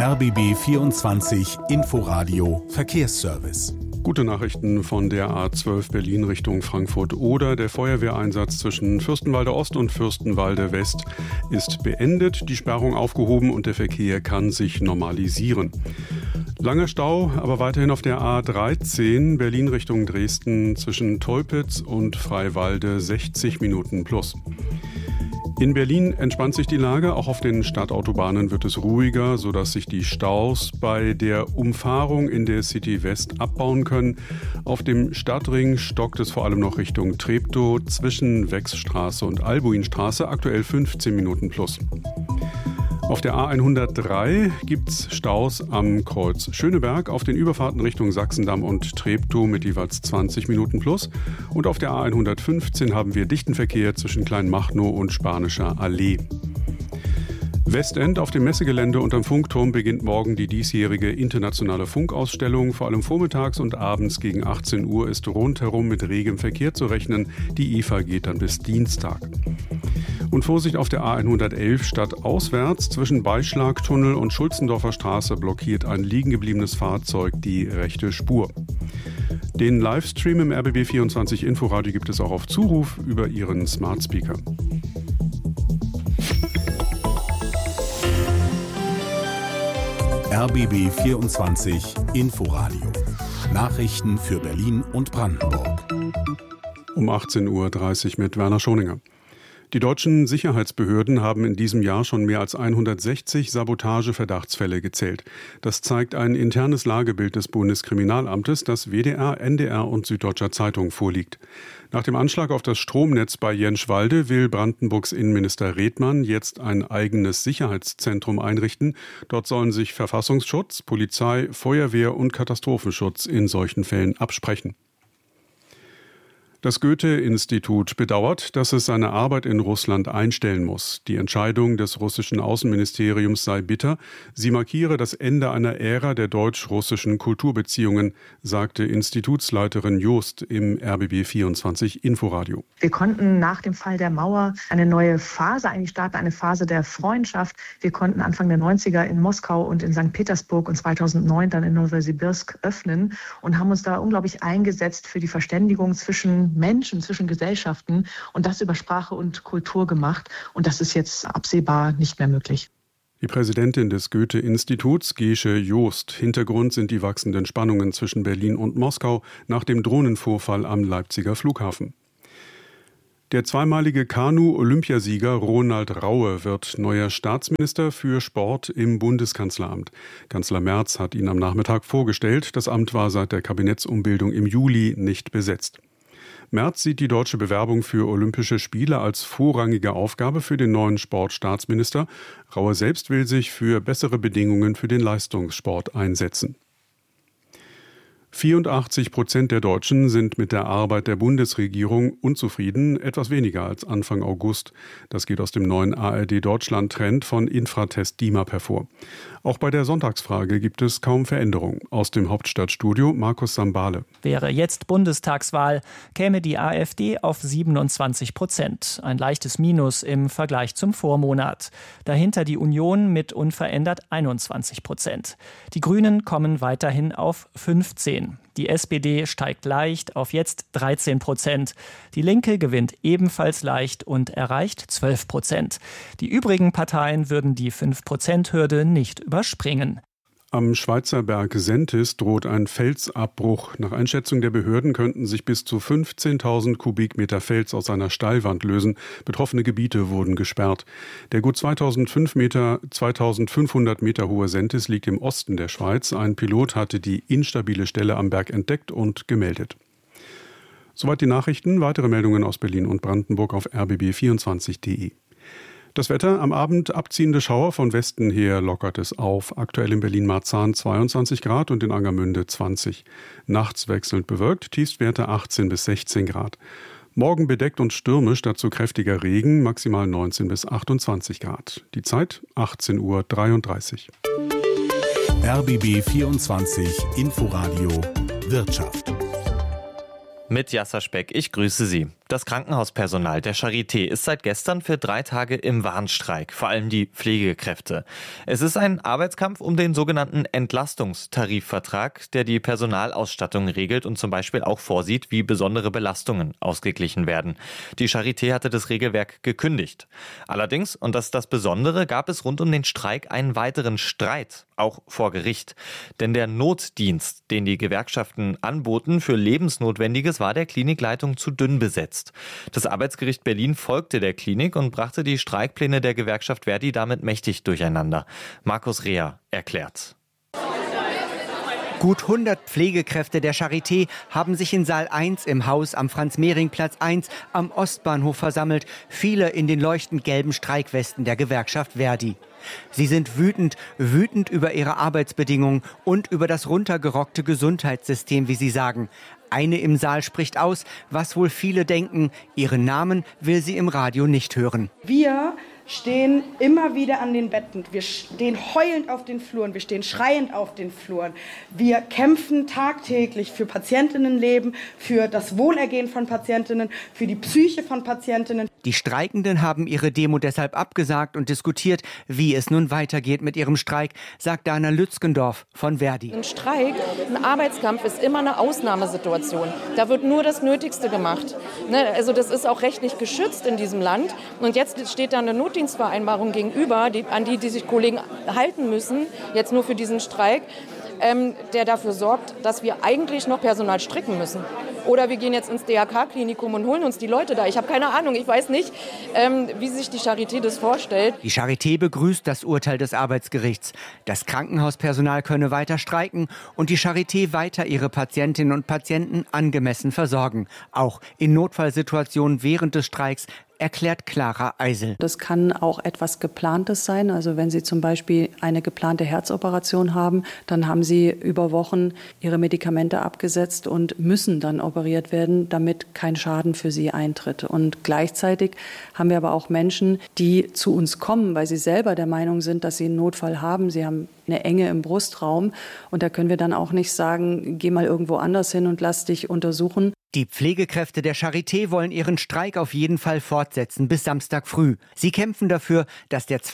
RBB 24 Inforadio Verkehrsservice. Gute Nachrichten von der A12 Berlin Richtung Frankfurt-Oder. Der Feuerwehreinsatz zwischen Fürstenwalde Ost und Fürstenwalde West ist beendet, die Sperrung aufgehoben und der Verkehr kann sich normalisieren. Langer Stau, aber weiterhin auf der A13 Berlin Richtung Dresden zwischen Teupitz und Freiwalde 60 Minuten plus. In Berlin entspannt sich die Lage, auch auf den Stadtautobahnen wird es ruhiger, sodass sich die Staus bei der Umfahrung in der City West abbauen können. Auf dem Stadtring stockt es vor allem noch Richtung Treptow zwischen Wechsstraße und Albuinstraße, aktuell 15 Minuten plus. Auf der A103 gibt's Staus am Kreuz Schöneberg, auf den Überfahrten Richtung Sachsendamm und Treptow mit jeweils 20 Minuten plus. Und auf der A115 haben wir dichten Verkehr zwischen Kleinmachnow und Spanischer Allee. Westend auf dem Messegelände unterm Funkturm beginnt morgen die diesjährige internationale Funkausstellung. Vor allem vormittags und abends gegen 18 Uhr ist rundherum mit regem Verkehr zu rechnen. Die IFA geht dann bis Dienstag. Und Vorsicht auf der A111 stadtauswärts zwischen Beischlagtunnel und Schulzendorfer Straße blockiert ein liegengebliebenes Fahrzeug die rechte Spur. Den Livestream im RBB 24 Inforadio gibt es auch auf Zuruf über Ihren Smart Speaker. RBB 24 Inforadio. Nachrichten für Berlin und Brandenburg. Um 18.30 Uhr mit Werner Schoninger. Die deutschen Sicherheitsbehörden haben in diesem Jahr schon mehr als 160 Sabotageverdachtsfälle gezählt. Das zeigt ein internes Lagebild des Bundeskriminalamtes, das WDR, NDR und Süddeutscher Zeitung vorliegt. Nach dem Anschlag auf das Stromnetz bei Jänschwalde will Brandenburgs Innenminister Redmann jetzt ein eigenes Sicherheitszentrum einrichten. Dort sollen sich Verfassungsschutz, Polizei, Feuerwehr und Katastrophenschutz in solchen Fällen absprechen. Das Goethe-Institut bedauert, dass es seine Arbeit in Russland einstellen muss. Die Entscheidung des russischen Außenministeriums sei bitter. Sie markiere das Ende einer Ära der deutsch-russischen Kulturbeziehungen, sagte Institutsleiterin Joost im RBB 24 Inforadio. Wir konnten nach dem Fall der Mauer eine neue Phase eigentlich starten, eine Phase der Freundschaft. Wir konnten Anfang der 90er in Moskau und in St. Petersburg und 2009 dann in Nowosibirsk öffnen und haben uns da unglaublich eingesetzt für die Verständigung zwischen Menschen, zwischen Gesellschaften und das über Sprache und Kultur gemacht. Und das ist jetzt absehbar nicht mehr möglich. Die Präsidentin des Goethe-Instituts, Gesche Joost. Hintergrund sind die wachsenden Spannungen zwischen Berlin und Moskau nach dem Drohnenvorfall am Leipziger Flughafen. Der zweimalige Kanu-Olympiasieger Ronald Raue wird neuer Staatsminister für Sport im Bundeskanzleramt. Kanzler Merz hat ihn am Nachmittag vorgestellt. Das Amt war seit der Kabinettsumbildung im Juli nicht besetzt. Merz sieht die deutsche Bewerbung für Olympische Spiele als vorrangige Aufgabe für den neuen Sportstaatsminister. Raue selbst will sich für bessere Bedingungen für den Leistungssport einsetzen. 84% der Deutschen sind mit der Arbeit der Bundesregierung unzufrieden, etwas weniger als Anfang August. Das geht aus dem neuen ARD-Deutschland-Trend von Infratest DIMAP hervor. Auch bei der Sonntagsfrage gibt es kaum Veränderung. Aus dem Hauptstadtstudio Markus Sambale. Wäre jetzt Bundestagswahl, käme die AfD auf 27%. Ein leichtes Minus im Vergleich zum Vormonat. Dahinter die Union mit unverändert 21%. Die Grünen kommen weiterhin auf 15%. Die SPD steigt leicht auf jetzt 13%. Die Linke gewinnt ebenfalls leicht und erreicht 12%. Die übrigen Parteien würden die 5%-Hürde nicht überspringen. Am Schweizer Berg Sentis droht ein Felsabbruch. Nach Einschätzung der Behörden könnten sich bis zu 15.000 Kubikmeter Fels aus einer Steilwand lösen. Betroffene Gebiete wurden gesperrt. Der gut 2500 Meter hohe Sentis liegt im Osten der Schweiz. Ein Pilot hatte die instabile Stelle am Berg entdeckt und gemeldet. Soweit die Nachrichten. Weitere Meldungen aus Berlin und Brandenburg auf rbb24.de. Das Wetter, am Abend abziehende Schauer von Westen her lockert es auf. Aktuell in Berlin-Marzahn 22 Grad und in Angermünde 20. Nachts wechselnd bewölkt, Tiefstwerte 18 bis 16 Grad. Morgen bedeckt und stürmisch, dazu kräftiger Regen, maximal 19 bis 28 Grad. Die Zeit 18.33 Uhr. RBB 24 Inforadio Wirtschaft. Mit Jasser Speck, ich grüße Sie. Das Krankenhauspersonal der Charité ist seit gestern für 3 Tage im Warnstreik, vor allem die Pflegekräfte. Es ist ein Arbeitskampf um den sogenannten Entlastungstarifvertrag, der die Personalausstattung regelt und zum Beispiel auch vorsieht, wie besondere Belastungen ausgeglichen werden. Die Charité hatte das Regelwerk gekündigt. Allerdings, und das ist das Besondere, gab es rund um den Streik einen weiteren Streit, auch vor Gericht. Denn der Notdienst, den die Gewerkschaften anboten für Lebensnotwendiges, war der Klinikleitung zu dünn besetzt. Das Arbeitsgericht Berlin folgte der Klinik und brachte die Streikpläne der Gewerkschaft Verdi damit mächtig durcheinander. Markus Reher erklärt. Gut 100 Pflegekräfte der Charité haben sich in Saal 1 im Haus am Franz-Mehring-Platz 1 am Ostbahnhof versammelt, viele in den leuchtend gelben Streikwesten der Gewerkschaft Verdi. Sie sind wütend über ihre Arbeitsbedingungen und über das runtergerockte Gesundheitssystem, wie sie sagen. Eine im Saal spricht aus, was wohl viele denken, ihren Namen will sie im Radio nicht hören. Wir stehen immer wieder an den Betten, wir stehen heulend auf den Fluren, wir stehen schreiend auf den Fluren. Wir kämpfen tagtäglich für Patientinnenleben, für das Wohlergehen von Patientinnen, für die Psyche von Patientinnen. Die Streikenden haben ihre Demo deshalb abgesagt und diskutiert, wie es nun weitergeht mit ihrem Streik, sagt Dana Lützgendorf von Verdi. Ein Streik, ein Arbeitskampf ist immer eine Ausnahmesituation. Da wird nur das Nötigste gemacht. Also das ist auch rechtlich geschützt in diesem Land. Und jetzt steht da eine Notdienstvereinbarung gegenüber, an die sich Kollegen halten müssen, jetzt nur für diesen Streik, der dafür sorgt, dass wir eigentlich noch Personal stricken müssen. Oder wir gehen jetzt ins DRK-Klinikum und holen uns die Leute da. Ich habe keine Ahnung, ich weiß nicht, wie sich die Charité das vorstellt. Die Charité begrüßt das Urteil des Arbeitsgerichts. Das Krankenhauspersonal könne weiter streiken und die Charité weiter ihre Patientinnen und Patienten angemessen versorgen. Auch in Notfallsituationen während des Streiks, erklärt Clara Eisel. Das kann auch etwas Geplantes sein. Also wenn Sie zum Beispiel eine geplante Herzoperation haben, dann haben Sie über Wochen Ihre Medikamente abgesetzt und müssen dann operiert werden, damit kein Schaden für Sie eintritt. Und gleichzeitig haben wir aber auch Menschen, die zu uns kommen, weil sie selber der Meinung sind, dass sie einen Notfall haben. Sie haben eine Enge im Brustraum und da können wir dann auch nicht sagen, geh mal irgendwo anders hin und lass dich untersuchen. Die Pflegekräfte der Charité wollen ihren Streik auf jeden Fall fortsetzen bis Samstag früh. Sie kämpfen dafür, dass der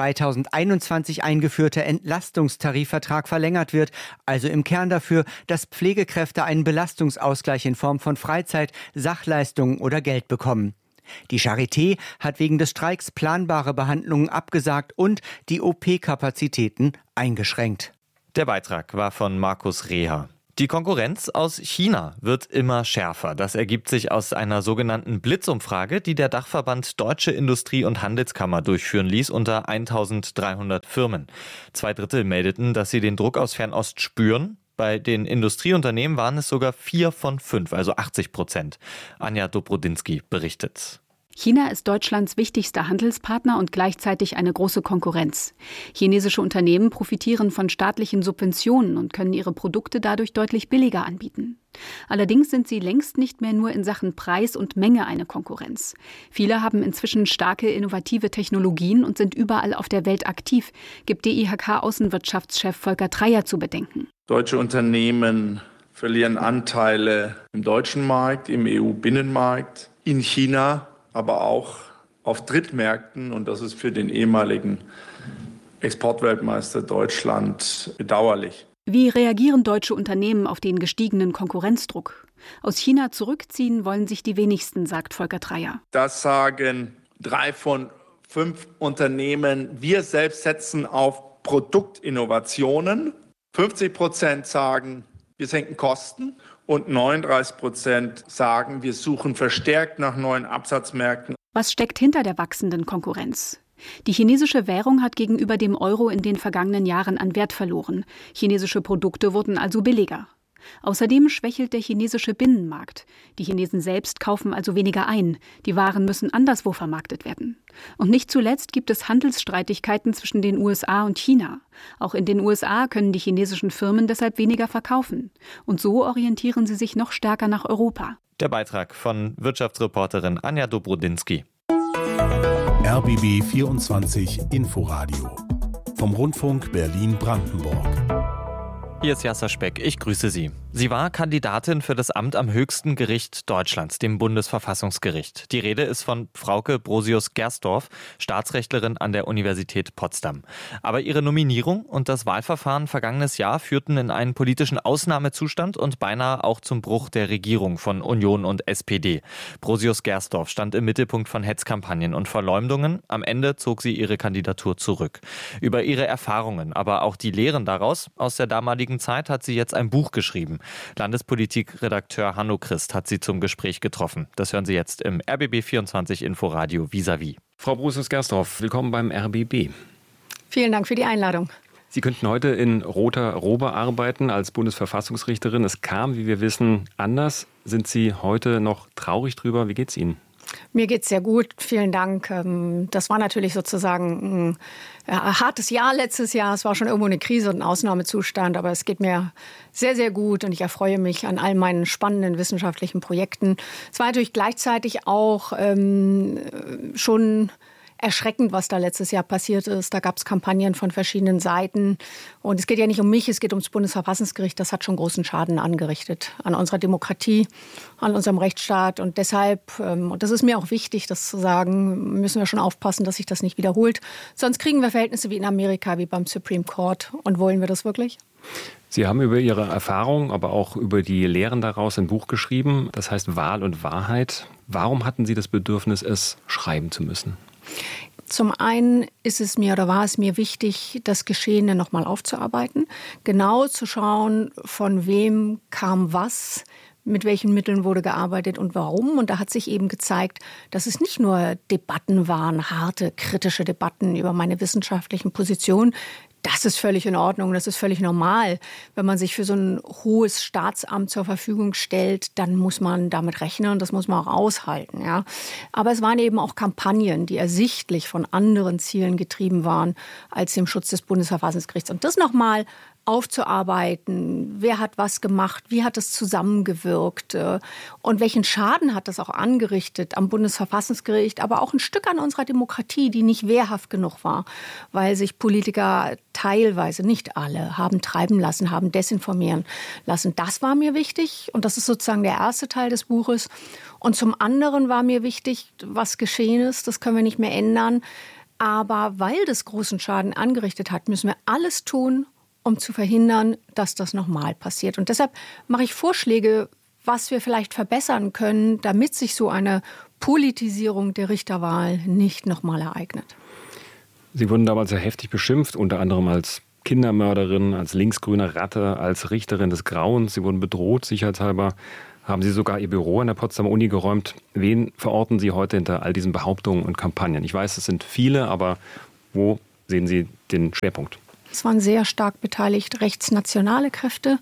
2021 eingeführte Entlastungstarifvertrag verlängert wird, also im Kern dafür, dass Pflegekräfte einen Belastungsausgleich in Form von Freizeit, Sachleistungen oder Geld bekommen. Die Charité hat wegen des Streiks planbare Behandlungen abgesagt und die OP-Kapazitäten eingeschränkt. Der Beitrag war von Markus Reher. Die Konkurrenz aus China wird immer schärfer. Das ergibt sich aus einer sogenannten Blitzumfrage, die der Dachverband Deutsche Industrie- und Handelskammer durchführen ließ unter 1300 Firmen. 2/3 meldeten, dass sie den Druck aus Fernost spüren. Bei den Industrieunternehmen waren es sogar 4 von 5, also 80%. Anja Dobrodinsky berichtet. China ist Deutschlands wichtigster Handelspartner und gleichzeitig eine große Konkurrenz. Chinesische Unternehmen profitieren von staatlichen Subventionen und können ihre Produkte dadurch deutlich billiger anbieten. Allerdings sind sie längst nicht mehr nur in Sachen Preis und Menge eine Konkurrenz. Viele haben inzwischen starke innovative Technologien und sind überall auf der Welt aktiv, gibt DIHK-Außenwirtschaftschef Volker Treyer zu bedenken. Deutsche Unternehmen verlieren Anteile im deutschen Markt, im EU-Binnenmarkt, in China, aber auch auf Drittmärkten. Und das ist für den ehemaligen Exportweltmeister Deutschland bedauerlich. Wie reagieren deutsche Unternehmen auf den gestiegenen Konkurrenzdruck? Aus China zurückziehen wollen sich die wenigsten, sagt Volker Treyer. Das sagen 3 von 5 Unternehmen. Wir selbst setzen auf Produktinnovationen. 50% sagen, wir senken Kosten. Und 39% sagen, wir suchen verstärkt nach neuen Absatzmärkten. Was steckt hinter der wachsenden Konkurrenz? Die chinesische Währung hat gegenüber dem Euro in den vergangenen Jahren an Wert verloren. Chinesische Produkte wurden also billiger. Außerdem schwächelt der chinesische Binnenmarkt. Die Chinesen selbst kaufen also weniger ein. Die Waren müssen anderswo vermarktet werden. Und nicht zuletzt gibt es Handelsstreitigkeiten zwischen den USA und China. Auch in den USA können die chinesischen Firmen deshalb weniger verkaufen. Und so orientieren sie sich noch stärker nach Europa. Der Beitrag von Wirtschaftsreporterin Anja Dobrodinsky. RBB 24 Inforadio vom Rundfunk Berlin-Brandenburg. Hier ist Jasser Speck, ich grüße Sie. Sie war Kandidatin für das Amt am höchsten Gericht Deutschlands, dem Bundesverfassungsgericht. Die Rede ist von Frauke Brosius-Gersdorf, Staatsrechtlerin an der Universität Potsdam. Aber ihre Nominierung und das Wahlverfahren vergangenes Jahr führten in einen politischen Ausnahmezustand und beinahe auch zum Bruch der Regierung von Union und SPD. Brosius-Gersdorf stand im Mittelpunkt von Hetzkampagnen und Verleumdungen. Am Ende zog sie ihre Kandidatur zurück. Über ihre Erfahrungen, aber auch die Lehren daraus aus der damaligen Zeit hat sie jetzt ein Buch geschrieben. Landespolitikredakteur Hanno Christ hat sie zum Gespräch getroffen. Das hören Sie jetzt im RBB24 Inforadio Vis-à-vis. Frau Brosius-Gersdorf, willkommen beim RBB. Vielen Dank für die Einladung. Sie könnten heute in roter Robe arbeiten als Bundesverfassungsrichterin. Es kam, wie wir wissen, anders. Sind Sie heute noch traurig drüber? Wie geht's Ihnen? Mir geht's sehr gut, vielen Dank. Das war natürlich sozusagen ein hartes Jahr letztes Jahr. Es war schon irgendwo eine Krise und ein Ausnahmezustand, aber es geht mir sehr, sehr gut und ich erfreue mich an all meinen spannenden wissenschaftlichen Projekten. Es war natürlich gleichzeitig auch schon erschreckend, was da letztes Jahr passiert ist. Da gab es Kampagnen von verschiedenen Seiten. Und es geht ja nicht um mich, es geht ums Bundesverfassungsgericht. Das hat schon großen Schaden angerichtet an unserer Demokratie, an unserem Rechtsstaat. Und deshalb, und das ist mir auch wichtig, das zu sagen, müssen wir schon aufpassen, dass sich das nicht wiederholt. Sonst kriegen wir Verhältnisse wie in Amerika, wie beim Supreme Court. Und wollen wir das wirklich? Sie haben über Ihre Erfahrung, aber auch über die Lehren daraus ein Buch geschrieben. Das heißt Wahl und Wahrheit. Warum hatten Sie das Bedürfnis, es schreiben zu müssen? Zum einen ist es mir oder war es mir wichtig, das Geschehene nochmal aufzuarbeiten, genau zu schauen, von wem kam was, mit welchen Mitteln wurde gearbeitet und warum. Und da hat sich eben gezeigt, dass es nicht nur Debatten waren, harte, kritische Debatten über meine wissenschaftlichen Positionen. Das ist völlig in Ordnung, das ist völlig normal. Wenn man sich für so ein hohes Staatsamt zur Verfügung stellt, dann muss man damit rechnen, das muss man auch aushalten. Ja. Aber es waren eben auch Kampagnen, die ersichtlich von anderen Zielen getrieben waren als dem Schutz des Bundesverfassungsgerichts. Und das nochmal aufzuarbeiten, wer hat was gemacht, wie hat es zusammengewirkt und welchen Schaden hat das auch angerichtet am Bundesverfassungsgericht, aber auch ein Stück an unserer Demokratie, die nicht wehrhaft genug war, weil sich Politiker teilweise, nicht alle, haben treiben lassen, haben desinformieren lassen. Das war mir wichtig und das ist sozusagen der erste Teil des Buches. Und zum anderen war mir wichtig, was geschehen ist, das können wir nicht mehr ändern, aber weil das großen Schaden angerichtet hat, müssen wir alles tun, um zu verhindern, dass das nochmal passiert. Und deshalb mache ich Vorschläge, was wir vielleicht verbessern können, damit sich so eine Politisierung der Richterwahl nicht nochmal ereignet. Sie wurden damals sehr heftig beschimpft, unter anderem als Kindermörderin, als linksgrüne Ratte, als Richterin des Grauens. Sie wurden bedroht, sicherheitshalber. Haben Sie sogar Ihr Büro an der Potsdamer Uni geräumt. Wen verorten Sie heute hinter all diesen Behauptungen und Kampagnen? Ich weiß, es sind viele, aber wo sehen Sie den Schwerpunkt? Es waren sehr stark beteiligt rechtsnationale Kräfte.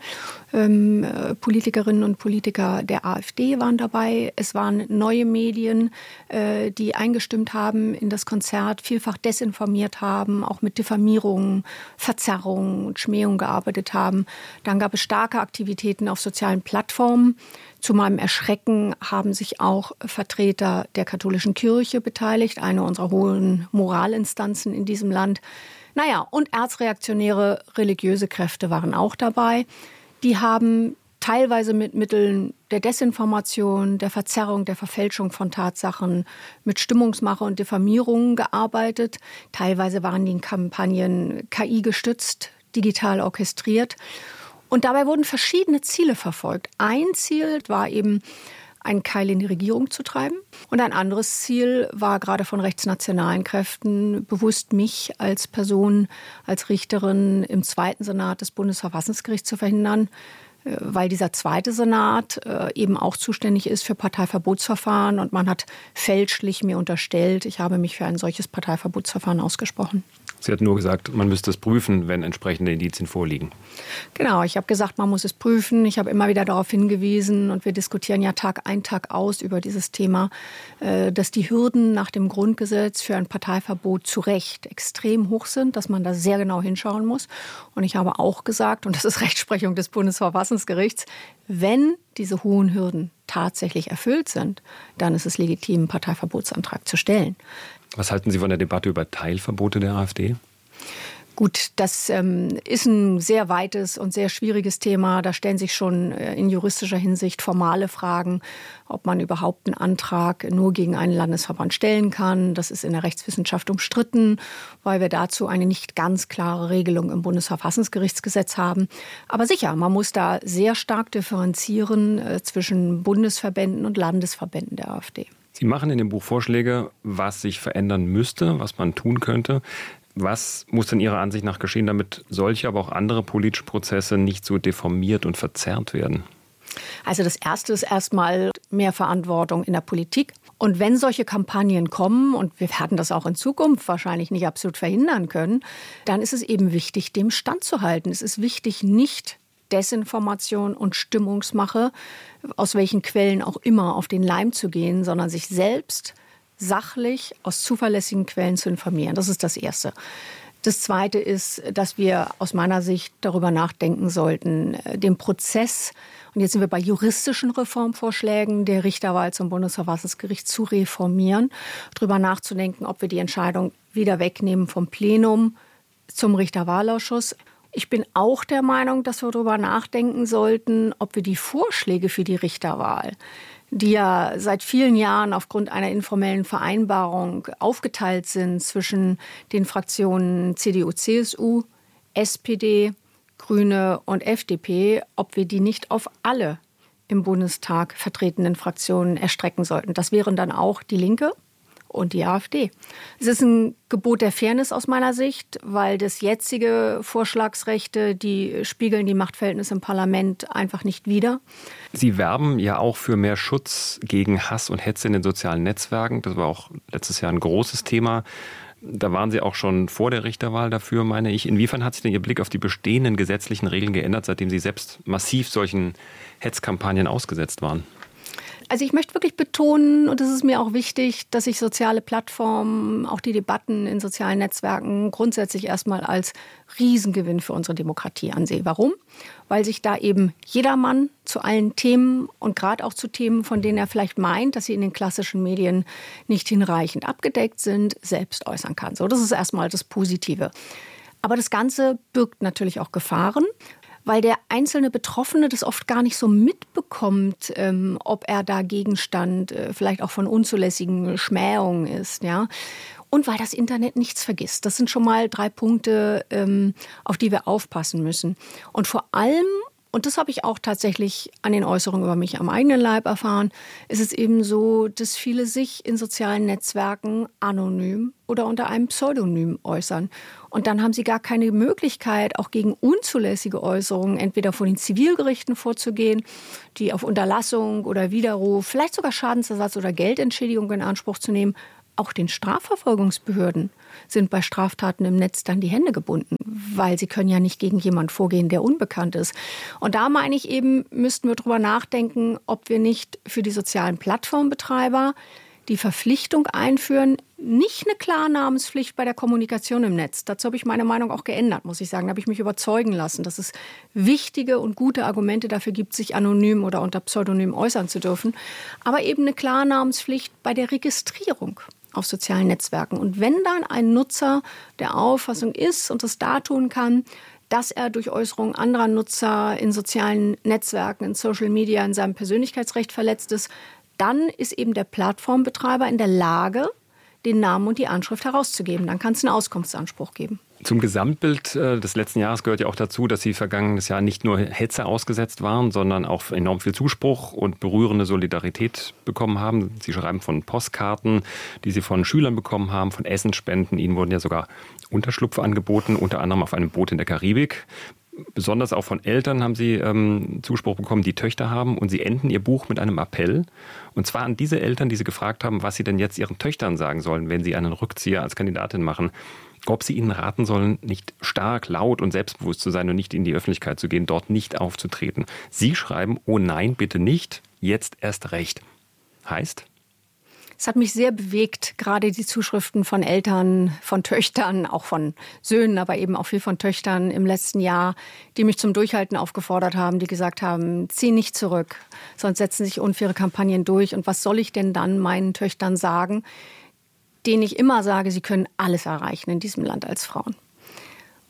Politikerinnen und Politiker der AfD waren dabei. Es waren neue Medien, die eingestimmt haben in das Konzert, vielfach desinformiert haben, auch mit Diffamierungen, Verzerrungen und Schmähungen gearbeitet haben. Dann gab es starke Aktivitäten auf sozialen Plattformen. Zu meinem Erschrecken haben sich auch Vertreter der katholischen Kirche beteiligt, eine unserer hohen Moralinstanzen in diesem Land. Naja, und erzreaktionäre religiöse Kräfte waren auch dabei. Die haben teilweise mit Mitteln der Desinformation, der Verzerrung, der Verfälschung von Tatsachen, mit Stimmungsmache und Diffamierung gearbeitet. Teilweise waren die Kampagnen KI gestützt, digital orchestriert. Und dabei wurden verschiedene Ziele verfolgt. Ein Ziel war eben, einen Keil in die Regierung zu treiben. Und ein anderes Ziel war gerade von rechtsnationalen Kräften bewusst, mich als Person, als Richterin im zweiten Senat des Bundesverfassungsgerichts zu verhindern, weil dieser zweite Senat eben auch zuständig ist für Parteiverbotsverfahren. Und man hat fälschlich mir unterstellt, ich habe mich für ein solches Parteiverbotsverfahren ausgesprochen. Sie hat nur gesagt, man müsste es prüfen, wenn entsprechende Indizien vorliegen. Genau, ich habe gesagt, man muss es prüfen. Ich habe immer wieder darauf hingewiesen und wir diskutieren ja Tag ein, Tag aus über dieses Thema, dass die Hürden nach dem Grundgesetz für ein Parteiverbot zu Recht extrem hoch sind, dass man da sehr genau hinschauen muss. Und ich habe auch gesagt, und das ist Rechtsprechung des Bundesverfassungsgerichts, wenn diese hohen Hürden tatsächlich erfüllt sind, dann ist es legitim, einen Parteiverbotsantrag zu stellen. Was halten Sie von der Debatte über Teilverbote der AfD? Gut, das ist ein sehr weites und sehr schwieriges Thema. Da stellen sich schon in juristischer Hinsicht formale Fragen, ob man überhaupt einen Antrag nur gegen einen Landesverband stellen kann. Das ist in der Rechtswissenschaft umstritten, weil wir dazu eine nicht ganz klare Regelung im Bundesverfassungsgerichtsgesetz haben. Aber sicher, man muss da sehr stark differenzieren zwischen Bundesverbänden und Landesverbänden der AfD. Sie machen in dem Buch Vorschläge, was sich verändern müsste, was man tun könnte. Was muss denn Ihrer Ansicht nach geschehen, damit solche, aber auch andere politische Prozesse nicht so deformiert und verzerrt werden? Also das Erste ist erstmal mehr Verantwortung in der Politik. Und wenn solche Kampagnen kommen, und wir werden das auch in Zukunft wahrscheinlich nicht absolut verhindern können, dann ist es eben wichtig, dem standzuhalten. Es ist wichtig, nicht Desinformation und Stimmungsmache, aus welchen Quellen auch immer, auf den Leim zu gehen, sondern sich selbst sachlich aus zuverlässigen Quellen zu informieren. Das ist das Erste. Das Zweite ist, dass wir aus meiner Sicht darüber nachdenken sollten, den Prozess, und jetzt sind wir bei juristischen Reformvorschlägen, der Richterwahl zum Bundesverfassungsgericht zu reformieren, darüber nachzudenken, ob wir die Entscheidung wieder wegnehmen vom Plenum zum Richterwahlausschuss. Ich bin auch der Meinung, dass wir darüber nachdenken sollten, ob wir die Vorschläge für die Richterwahl, die ja seit vielen Jahren aufgrund einer informellen Vereinbarung aufgeteilt sind zwischen den Fraktionen CDU, CSU, SPD, Grüne und FDP, ob wir die nicht auf alle im Bundestag vertretenen Fraktionen erstrecken sollten. Das wären dann auch die Linke und die AfD. Es ist ein Gebot der Fairness aus meiner Sicht, weil das jetzige Vorschlagsrechte, die spiegeln die Machtverhältnisse im Parlament einfach nicht wider. Sie werben ja auch für mehr Schutz gegen Hass und Hetze in den sozialen Netzwerken. Das war auch letztes Jahr ein großes Thema. Da waren Sie auch schon vor der Richterwahl dafür, meine ich. Inwiefern hat sich denn Ihr Blick auf die bestehenden gesetzlichen Regeln geändert, seitdem Sie selbst massiv solchen Hetzkampagnen ausgesetzt waren? Also ich möchte wirklich betonen, und es ist mir auch wichtig, dass ich soziale Plattformen, auch die Debatten in sozialen Netzwerken grundsätzlich erstmal als Riesengewinn für unsere Demokratie ansehe. Warum? Weil sich da eben jedermann zu allen Themen und gerade auch zu Themen, von denen er vielleicht meint, dass sie in den klassischen Medien nicht hinreichend abgedeckt sind, selbst äußern kann. So, das ist erstmal das Positive. Aber das Ganze birgt natürlich auch Gefahren, weil der einzelne Betroffene das oft gar nicht so mitbekommt, ob er da Gegenstand vielleicht auch von unzulässigen Schmähungen ist, ja. Und weil das Internet nichts vergisst. Das sind schon mal 3 Punkte, auf die wir aufpassen müssen. Und vor allem, und das habe ich auch tatsächlich an den Äußerungen über mich am eigenen Leib erfahren, ist es eben so, dass viele sich in sozialen Netzwerken anonym oder unter einem Pseudonym äußern. Und dann haben sie gar keine Möglichkeit, auch gegen unzulässige Äußerungen entweder vor den Zivilgerichten vorzugehen, die auf Unterlassung oder Widerruf, vielleicht sogar Schadensersatz oder Geldentschädigung in Anspruch zu nehmen. Auch den Strafverfolgungsbehörden sind bei Straftaten im Netz dann die Hände gebunden, weil sie können ja nicht gegen jemanden vorgehen, der unbekannt ist. Und da meine ich eben, müssten wir drüber nachdenken, ob wir nicht für die sozialen Plattformbetreiber die Verpflichtung einführen, nicht eine Klarnamenspflicht bei der Kommunikation im Netz. Dazu habe ich meine Meinung auch geändert, muss ich sagen. Da habe ich mich überzeugen lassen, dass es wichtige und gute Argumente dafür gibt, sich anonym oder unter Pseudonym äußern zu dürfen. Aber eben eine Klarnamenspflicht bei der Registrierung auf sozialen Netzwerken. Und wenn dann ein Nutzer der Auffassung ist und das da tun kann, dass er durch Äußerungen anderer Nutzer in sozialen Netzwerken, in Social Media, in seinem Persönlichkeitsrecht verletzt ist, dann ist eben der Plattformbetreiber in der Lage, den Namen und die Anschrift herauszugeben. Dann kann es einen Auskunftsanspruch geben. Zum Gesamtbild des letzten Jahres gehört ja auch dazu, dass Sie vergangenes Jahr nicht nur Hetze ausgesetzt waren, sondern auch enorm viel Zuspruch und berührende Solidarität bekommen haben. Sie schreiben von Postkarten, die Sie von Schülern bekommen haben, von Essensspenden. Ihnen wurden ja sogar Unterschlupf angeboten, unter anderem auf einem Boot in der Karibik. Besonders auch von Eltern haben Sie Zuspruch bekommen, die Töchter haben. Und Sie enden Ihr Buch mit einem Appell. Und zwar an diese Eltern, die Sie gefragt haben, was sie denn jetzt ihren Töchtern sagen sollen, wenn sie einen Rückzieher als Kandidatin machen. Ob sie ihnen raten sollen, nicht stark, laut und selbstbewusst zu sein und nicht in die Öffentlichkeit zu gehen, dort nicht aufzutreten. Sie schreiben, oh nein, bitte nicht, jetzt erst recht. Heißt? Es hat mich sehr bewegt, gerade die Zuschriften von Eltern, von Töchtern, auch von Söhnen, aber eben auch viel von Töchtern im letzten Jahr, die mich zum Durchhalten aufgefordert haben, die gesagt haben, zieh nicht zurück, sonst setzen sich unfaire Kampagnen durch. Und was soll ich denn dann meinen Töchtern sagen, denen ich immer sage, sie können alles erreichen in diesem Land als Frauen.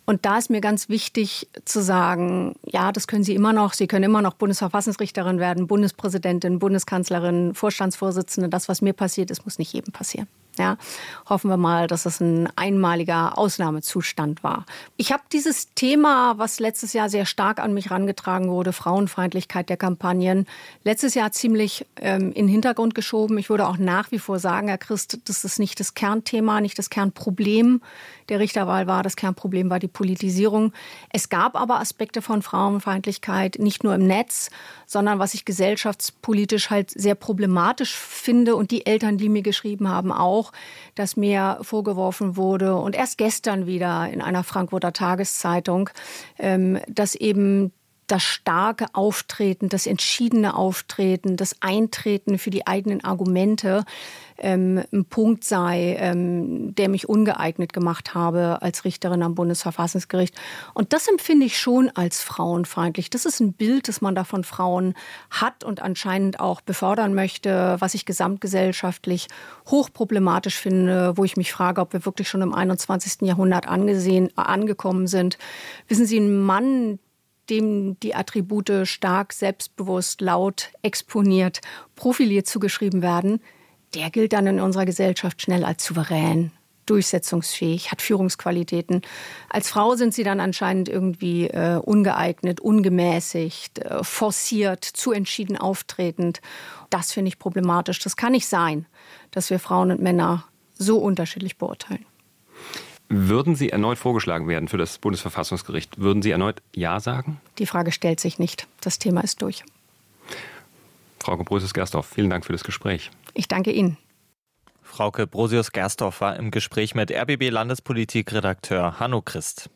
Und da ist mir ganz wichtig zu sagen, ja, das können Sie immer noch. Sie können immer noch Bundesverfassungsrichterin werden, Bundespräsidentin, Bundeskanzlerin, Vorstandsvorsitzende. Das, was mir passiert ist, muss nicht jedem passieren. Ja, hoffen wir mal, dass es ein einmaliger Ausnahmezustand war. Ich habe dieses Thema, was letztes Jahr sehr stark an mich herangetragen wurde, Frauenfeindlichkeit der Kampagnen, letztes Jahr ziemlich in den Hintergrund geschoben. Ich würde auch nach wie vor sagen, Herr Christ, das ist nicht das Kernthema, nicht das Kernproblem der Richterwahl war. Das Kernproblem war die Politisierung. Es gab aber Aspekte von Frauenfeindlichkeit, nicht nur im Netz, sondern was ich gesellschaftspolitisch halt sehr problematisch finde und die Eltern, die mir geschrieben haben, auch, dass mir vorgeworfen wurde und erst gestern wieder in einer Frankfurter Tageszeitung, dass eben das starke Auftreten, das entschiedene Auftreten, das Eintreten für die eigenen Argumente ein Punkt sei, der mich ungeeignet gemacht habe als Richterin am Bundesverfassungsgericht. Und das empfinde ich schon als frauenfeindlich. Das ist ein Bild, das man da von Frauen hat und anscheinend auch befördern möchte, was ich gesamtgesellschaftlich hochproblematisch finde, wo ich mich frage, ob wir wirklich schon im 21. Jahrhundert angekommen sind. Wissen Sie, ein Mann, dem die Attribute stark, selbstbewusst, laut, exponiert, profiliert zugeschrieben werden, der gilt dann in unserer Gesellschaft schnell als souverän, durchsetzungsfähig, hat Führungsqualitäten. Als Frau sind sie dann anscheinend irgendwie ungeeignet, ungemäßigt, forciert, zu entschieden auftretend. Das finde ich problematisch. Das kann nicht sein, dass wir Frauen und Männer so unterschiedlich beurteilen. Würden Sie erneut vorgeschlagen werden für das Bundesverfassungsgericht? Würden Sie erneut Ja sagen? Die Frage stellt sich nicht. Das Thema ist durch. Frauke Brosius-Gersdorf, vielen Dank für das Gespräch. Ich danke Ihnen. Frauke Brosius-Gersdorf war im Gespräch mit RBB-Landespolitik-Redakteur Hanno Christ.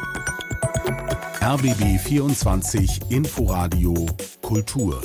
RBB 24 Inforadio Kultur.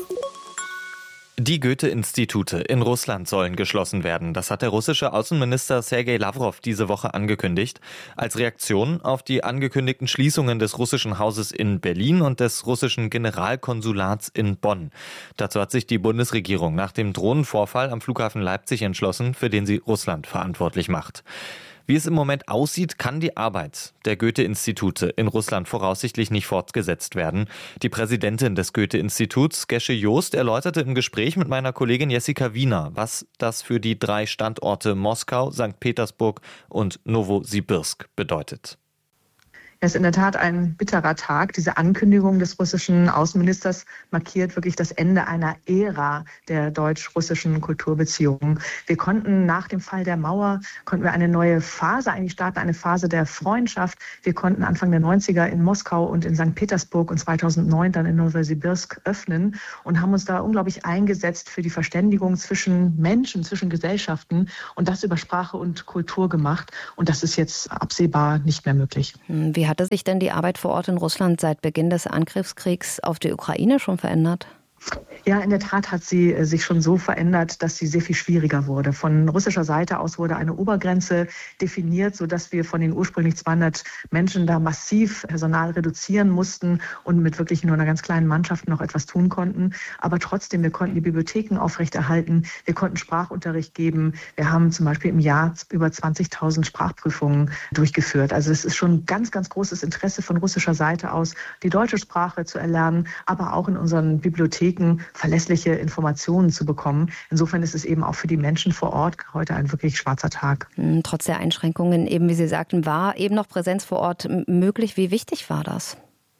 Die Goethe-Institute in Russland sollen geschlossen werden. Das hat der russische Außenminister Sergei Lavrov diese Woche angekündigt. Als Reaktion auf die angekündigten Schließungen des russischen Hauses in Berlin und des russischen Generalkonsulats in Bonn. Dazu hat sich die Bundesregierung nach dem Drohnenvorfall am Flughafen Leipzig entschlossen, für den sie Russland verantwortlich macht. Wie es im Moment aussieht, kann die Arbeit der Goethe-Institute in Russland voraussichtlich nicht fortgesetzt werden. Die Präsidentin des Goethe-Instituts, Gesche Joost, erläuterte im Gespräch mit meiner Kollegin Jessica Wiener, was das für die 3 Standorte Moskau, St. Petersburg und Nowosibirsk bedeutet. Es ist in der Tat ein bitterer Tag. Diese Ankündigung des russischen Außenministers markiert wirklich das Ende einer Ära der deutsch-russischen Kulturbeziehungen. Wir konnten nach dem Fall der Mauer, eine neue Phase eigentlich starten, eine Phase der Freundschaft. Wir konnten Anfang der 90er in Moskau und in St. Petersburg und 2009 dann in Nowosibirsk öffnen und haben uns da unglaublich eingesetzt für die Verständigung zwischen Menschen, zwischen Gesellschaften und das über Sprache und Kultur gemacht. Und das ist jetzt absehbar nicht mehr möglich. Wie hatte sich denn die Arbeit vor Ort in Russland seit Beginn des Angriffskriegs auf die Ukraine schon verändert? Ja, in der Tat hat sie sich schon so verändert, dass sie sehr viel schwieriger wurde. Von russischer Seite aus wurde eine Obergrenze definiert, sodass wir von den ursprünglich 200 Menschen da massiv Personal reduzieren mussten und mit wirklich nur einer ganz kleinen Mannschaft noch etwas tun konnten. Aber trotzdem, wir konnten die Bibliotheken aufrechterhalten, wir konnten Sprachunterricht geben. Wir haben zum Beispiel im Jahr über 20.000 Sprachprüfungen durchgeführt. Also es ist schon ganz, ganz großes Interesse von russischer Seite aus, die deutsche Sprache zu erlernen, aber auch in unseren Bibliotheken verlässliche Informationen zu bekommen. Insofern ist es eben auch für die Menschen vor Ort heute ein wirklich schwarzer Tag. Trotz der Einschränkungen, eben wie Sie sagten, war eben noch Präsenz vor Ort möglich. Wie wichtig war das?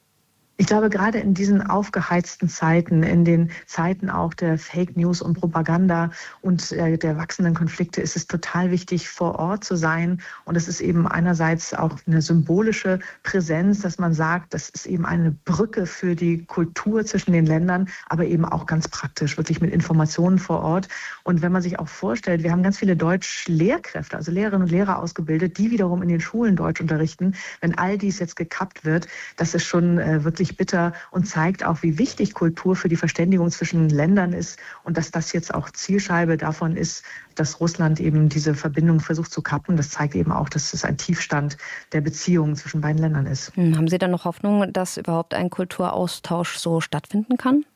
Ich glaube, gerade in diesen aufgeheizten Zeiten, in den Zeiten auch der Fake News und Propaganda und der wachsenden Konflikte ist es total wichtig, vor Ort zu sein. Und es ist eben einerseits auch eine symbolische Präsenz, dass man sagt, das ist eben eine Brücke für die Kultur zwischen den Ländern, aber eben auch ganz praktisch, wirklich mit Informationen vor Ort. Und wenn man sich auch vorstellt, wir haben ganz viele Deutsch-Lehrkräfte, also Lehrerinnen und Lehrer ausgebildet, die wiederum in den Schulen Deutsch unterrichten. Wenn all dies jetzt gekappt wird, das ist schon wirklich bitter und zeigt auch, wie wichtig Kultur für die Verständigung zwischen Ländern ist und dass das jetzt auch Zielscheibe davon ist, dass Russland eben diese Verbindung versucht zu kappen. Das zeigt eben auch, dass es ein Tiefstand der Beziehungen zwischen beiden Ländern ist. Haben Sie dann noch Hoffnung, dass überhaupt ein Kulturaustausch so stattfinden kann?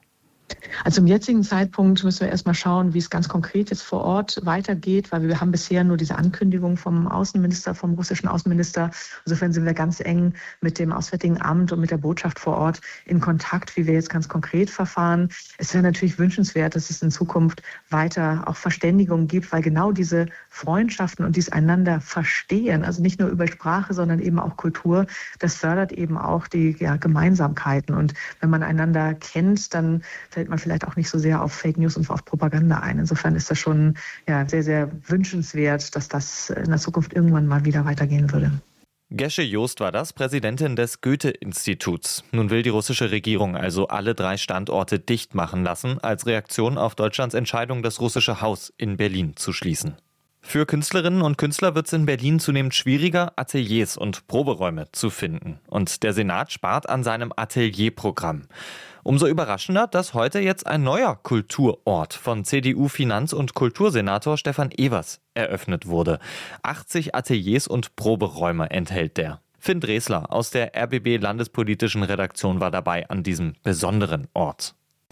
Also zum jetzigen Zeitpunkt müssen wir erstmal schauen, wie es ganz konkret jetzt vor Ort weitergeht, weil wir haben bisher nur diese Ankündigung vom russischen Außenminister. Insofern sind wir ganz eng mit dem Auswärtigen Amt und mit der Botschaft vor Ort in Kontakt, wie wir jetzt ganz konkret verfahren. Es wäre natürlich wünschenswert, dass es in Zukunft weiter auch Verständigung gibt, weil genau diese Freundschaften und dieses einander verstehen, also nicht nur über Sprache, sondern eben auch Kultur, das fördert eben auch die Gemeinsamkeiten. Und wenn man einander kennt, dann fällt man vielleicht auch nicht so sehr auf Fake News und auf Propaganda ein. Insofern ist das schon sehr, sehr wünschenswert, dass das in der Zukunft irgendwann mal wieder weitergehen würde. Gesche Joost war das, Präsidentin des Goethe-Instituts. Nun will die russische Regierung also alle 3 Standorte dicht machen lassen, als Reaktion auf Deutschlands Entscheidung, das russische Haus in Berlin zu schließen. Für Künstlerinnen und Künstler wird es in Berlin zunehmend schwieriger, Ateliers und Proberäume zu finden. Und der Senat spart an seinem Atelierprogramm. Umso überraschender, dass heute jetzt ein neuer Kulturort von CDU-Finanz- und Kultursenator Stefan Evers eröffnet wurde. 80 Ateliers und Proberäume enthält der. Finn Dresler aus der RBB Landespolitischen Redaktion war dabei an diesem besonderen Ort.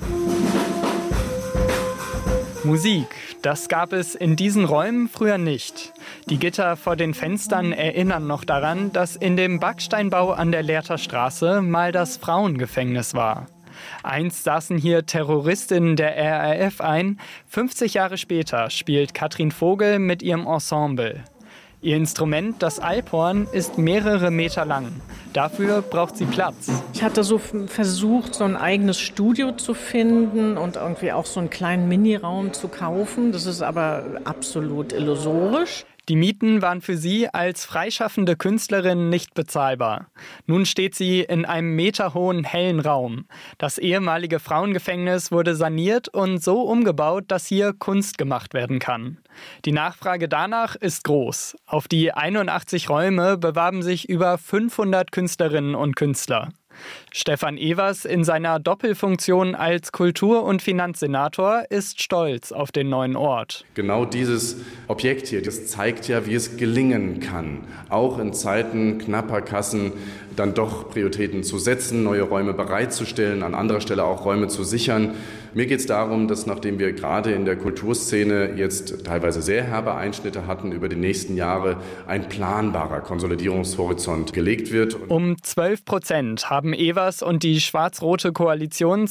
Musik, das gab es in diesen Räumen früher nicht. Die Gitter vor den Fenstern erinnern noch daran, dass in dem Backsteinbau an der Lehrter Straße mal das Frauengefängnis war. Einst saßen hier Terroristinnen der RAF ein. 50 Jahre später spielt Katrin Vogel mit ihrem Ensemble. Ihr Instrument, das Alphorn, ist mehrere Meter lang. Dafür braucht sie Platz. Ich hatte so versucht, so ein eigenes Studio zu finden und irgendwie auch so einen kleinen Miniraum zu kaufen. Das ist aber absolut illusorisch. Die Mieten waren für sie als freischaffende Künstlerin nicht bezahlbar. Nun steht sie in einem meterhohen hellen Raum. Das ehemalige Frauengefängnis wurde saniert und so umgebaut, dass hier Kunst gemacht werden kann. Die Nachfrage danach ist groß. Auf die 81 Räume bewarben sich über 500 Künstlerinnen und Künstler. Stefan Evers in seiner Doppelfunktion als Kultur- und Finanzsenator ist stolz auf den neuen Ort. Genau dieses Objekt hier, das zeigt ja, wie es gelingen kann, auch in Zeiten knapper Kassen dann doch Prioritäten zu setzen, neue Räume bereitzustellen, an anderer Stelle auch Räume zu sichern. Mir geht es darum, dass nachdem wir gerade in der Kulturszene jetzt teilweise sehr herbe Einschnitte hatten, über die nächsten Jahre ein planbarer Konsolidierungshorizont gelegt wird. Um 12% haben Evers und die schwarz-rote Koalition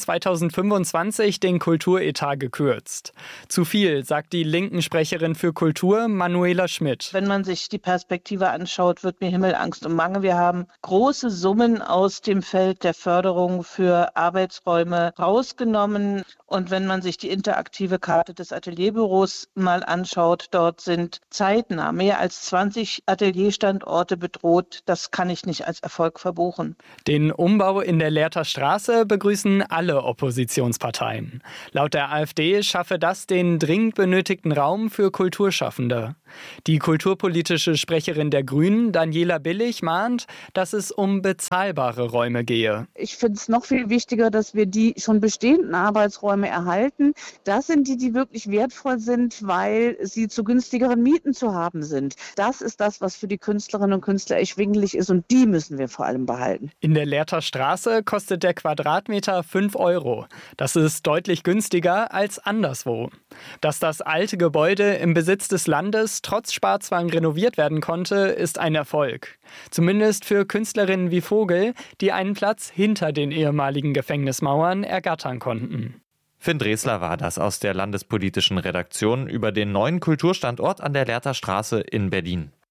2025 den Kulturetat gekürzt. Zu viel, sagt die linken Sprecherin für Kultur, Manuela Schmidt. Wenn man sich die Perspektive anschaut, wird mir Himmelangst und Bange. Wir haben große Summen aus dem Feld der Förderung für Arbeitsräume rausgenommen. Und wenn man sich die interaktive Karte des Atelierbüros mal anschaut, dort sind zeitnah mehr als 20 Atelierstandorte bedroht. Das kann ich nicht als Erfolg verbuchen. Den Umbau in der Lehrter Straße begrüßen alle Oppositionsparteien. Laut der AfD schaffe das den dringend benötigten Raum für Kulturschaffende. Die kulturpolitische Sprecherin der Grünen, Daniela Billig, mahnt, dass es um bezahlbare Räume gehe. Ich finde es noch viel wichtiger, dass wir die schon bestehenden Arbeitsräume erhalten. Das sind die wirklich wertvoll sind, weil sie zu günstigeren Mieten zu haben sind. Das ist das, was für die Künstlerinnen und Künstler erschwinglich ist und die müssen wir vor allem behalten. In der Lehrter Straße kostet der Quadratmeter 5 €. Das ist deutlich günstiger als anderswo. Dass das alte Gebäude im Besitz des Landes trotz Sparzwang renoviert werden konnte, ist ein Erfolg. Zumindest für Künstlerinnen wie Vogel, die einen Platz hinter den ehemaligen Gefängnismauern ergattern konnten. Finn Dresler war das aus der Landespolitischen Redaktion über den neuen Kulturstandort an der Lehrter Straße in Berlin.